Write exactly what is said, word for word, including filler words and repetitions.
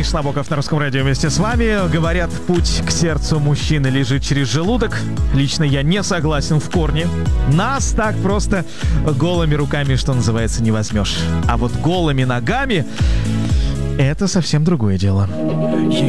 Миш Набоков на Русском радио вместе с вами. Говорят, путь к сердцу мужчины лежит через желудок. Лично я не согласен в корне. Нас так просто голыми руками, что называется, не возьмешь. А вот голыми ногами — это совсем другое дело.